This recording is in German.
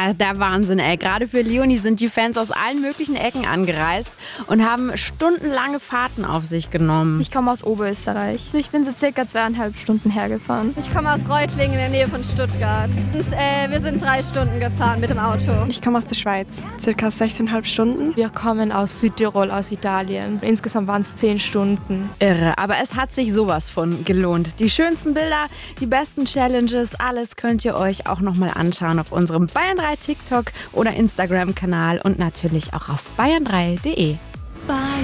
Ja, der Wahnsinn, ey. Gerade für Leonie sind die Fans aus allen möglichen Ecken angereist und haben stundenlange Fahrten auf sich genommen. Ich komme aus Oberösterreich. Ich bin so circa 2,5 Stunden hergefahren. Ich komme aus Reutlingen in der Nähe von Stuttgart. Und wir sind 3 Stunden gefahren mit dem Auto. Ich komme aus der Schweiz, circa 16,5 Stunden. Wir kommen aus Südtirol, aus Italien. Insgesamt waren es 10 Stunden. Irre, aber es hat sich sowas von gelohnt. Die schönsten Bilder, die besten Challenges, alles könnt ihr euch auch nochmal anschauen auf unserem Bayern 3 TikTok oder Instagram-Kanal und natürlich auch auf bayern3.de.